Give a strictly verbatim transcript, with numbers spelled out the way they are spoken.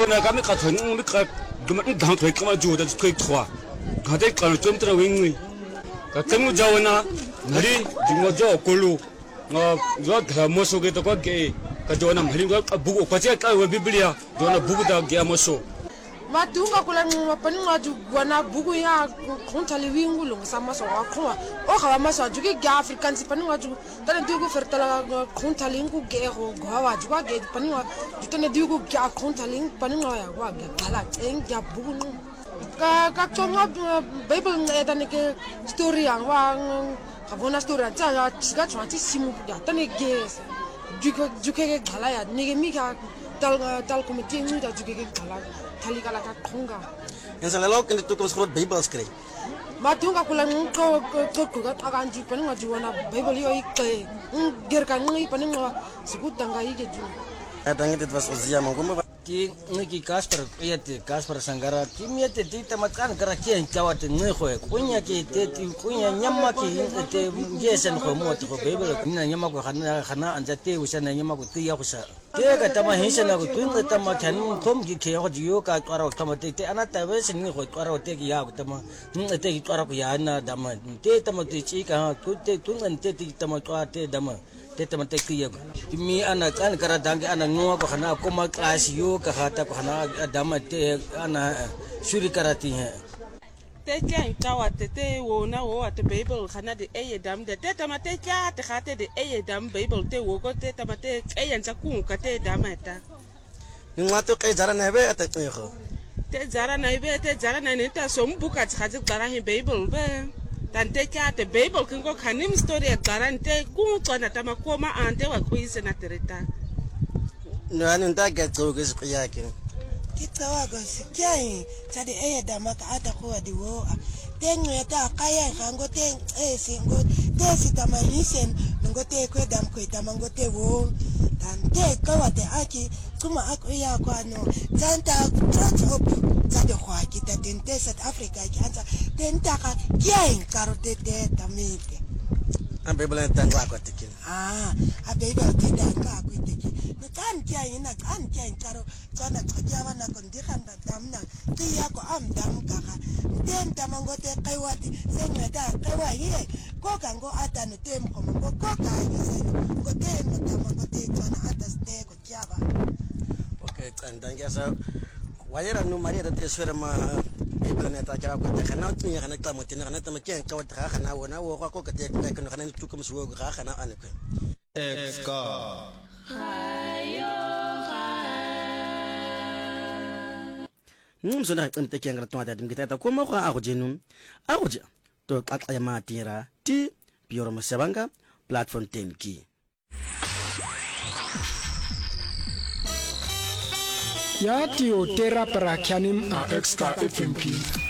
na kami ka thon mi ka gum dang thoi kama ju da khoi thwa ga de ka chom tra wing ka temu jawana mari jingmo jo kolu nga jo dha mo so ge to ko ke ka jona mari ga bugu ko che ka wa biblia jona bugu da ge amoso matunga kula mapani ngaju wana bugu ya kontali wingu lo sama so akwa o khawa maso juki ga african sipani ngaju tane dugu fertala kontali ngu ge ho gawa juga ge pani wa jutane dugu ga kontali pani ngwa ya wa ge kala eng ga bugu no ka ka chonga bible ngedane ke story yang wa khabona story ta ya chiga chwanti simu ya tane ge juki juki ge kala ya nige mi ka tal tal committee ngu da juki ge kala tali kala ka konga en zal ook in de toekomst groot bijbels krijgen maar toen ik lang ko ko ko ga ga anji paninga juwana bible yo ik ger ka ngi paninga sikut danga ige ju dan dit was ozia mangoma ki ngi Kasper yete Kasper Sangara ki miete ti tamakan kara ki en chawate ngi khoe kunya ki te ti kunya nyamma ki te yesen ko mo to bible kunya nyamma ko khana khana anja te usana nyamma ko ti ya khusa te ka tama hisana ko tuin ka tama khan thom ki khe ho jiyo ka twara tama te te ana ta we sin ko twara te ki ya ko tama te ki twara ko ya na dama te tama te chi ka tu te tun an te ti tama twa te dama te tama te ki ya mi ana kan kara dang ana ngo ko khana ko ma class yo ka hata ko khana dama te ana shuri karati hai te kya tawa te te wo na wo at bible khana de e dam de te tama te kya te khate de e dam bible te wo ko te tama te e yan sa ku ka te dama ta ni ngato ke jara na be ata te kho te jara na be te jara na ne ta som buka khate jara hi bible be tan te kya te bible kin ko khanim story garante ku tsana tama ko ma ante wa ku isena tereta no anin ta ga tso ke siya ke kitsawa go sikyai tsade e dama ka ata ko di wo tenwe ta kaya hango ten e singo te sitama hisen ngo te ko dam ko tama ngo te wo tan te ko wate aki kuma ako ya ko ano tanta trot op tsade kwa kita ten te South Africa ki anta ten ta ka kyai karote te tamite an bible tan wa ko tikin ah a bible te da ka ko tikin no kan kyai na kan kyai karo tsana tsajawa na kondikan da damna ti ya ko am dam ka ka ten tamangote kaiwati sengeta kaiwa ye ko kango ata no tem ko ko ka ye ko tem no tamangote tsana ata ste ko kyaba okay tsandan ya sa wayera no maria da tesfera ma planeta ka ko te khana tu ya khana tamo tin khana tamo ken ka wata khana wona wo ko ka te ka no khana tu ko so ga khana an ko exka num so na tante ken ra twada dim kita ko mo ka agojenu agoja to kakaya matira ti pioro masabanga platform ten ki ya ti o tera para kyanim a extra F M P